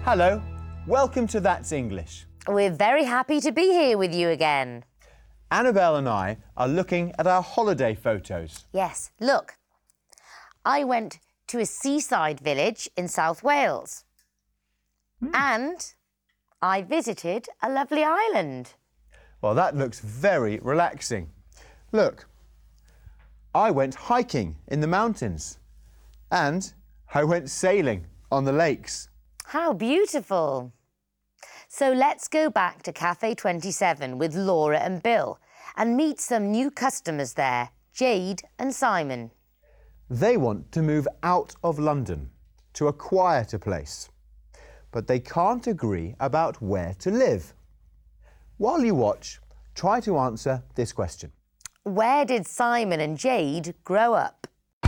Hello, welcome to That's English. We're very happy to be here with you again. Annabelle and I are looking at our holiday photos. Yes, look. I went to a seaside village in South Wales. And I visited a lovely island. Well, that looks very relaxing. Look, I went hiking in the mountains and I went sailing on the lakes. How beautiful. So let's go back to Cafe 27 with Laura and Bill and meet some new customers there, Jade and Simon. They want to move out of London to a quieter place, but they can't agree about where to live. While you watch, try to answer this question. Where did Simon and Jade grow up?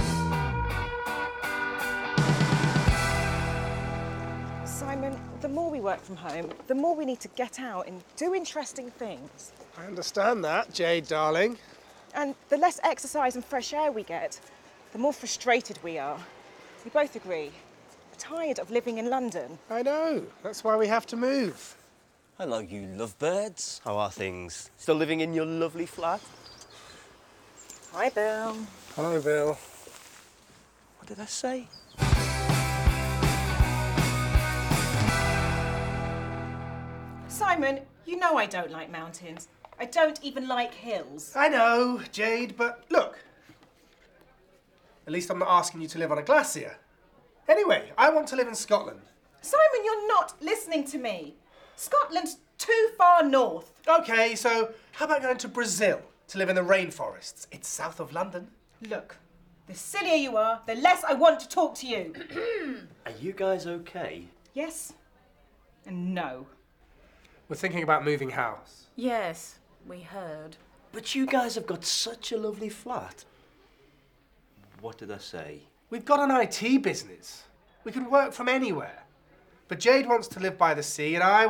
Simon, the more we work from home, the more we need to get out and do interesting things. I understand that, Jade, darling. And the less exercise and fresh air we get, the more frustrated we are. We both agree. We're tired of living in London. I know. That's why we have to move. Hello, you lovebirds. How are things? Still living in your lovely flat? Hi, Bill. Hello, Bill. What did I say? Simon, you know I don't like mountains. I don't even like hills. I know, Jade, but look. At least I'm not asking you to live on a glacier. Anyway, I want to live in Scotland. Simon, you're not listening to me. Scotland's too far north. OK, so how about going to Brazil to live in the rainforests? It's south of London. Look, the sillier you are, the less I want to talk to you. Are you guys okay? Yes and no. We're thinking about moving house. Yes, we heard. But you guys have got such a lovely flat. What did I say? We've got an IT business. We can work from anywhere. But Jade wants to live by the sea and I